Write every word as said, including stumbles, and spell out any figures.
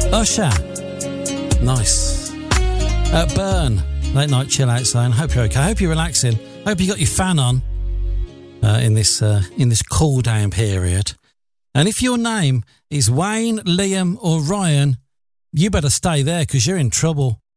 Usher. Nice. Uh, Burn. Late night chill out zone. Hope you're okay. Hope you're relaxing. Hope you got your fan on uh, in this uh, in this cool down period. And if your name is Wayne, Liam or Ryan, you better stay there because you're in trouble.